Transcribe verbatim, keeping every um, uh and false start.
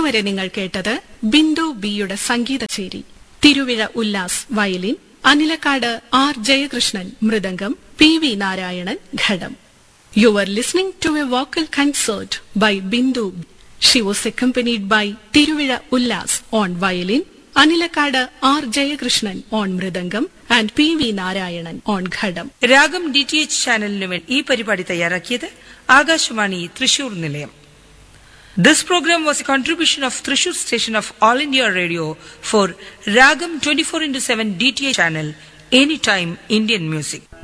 ഇതുവരെ നിങ്ങൾ കേട്ടത് ബിന്ദു ബിയുടെ സംഗീതചേരി. Thiruvizha Ullas violin, Anilakkad R Jayakrishnan mridangam, P V Narayanan ghatam. You were listening to a vocal concert by Bindu. She was accompanied by Tiruvira Ullas on violin, Anilakada R Jayakrishnan on mridangam and P V Narayanan on ഘടം. രാഗം D T H ചാനലിന് വേണ്ടി ഈ പരിപാടി തയ്യാറാക്കിയത് ആകാശവാണി തൃശൂർ നിലയം. This program was a contribution of Thrissur station of All India Radio for Ragam twenty-four into seven D T H channel, anytime Indian music.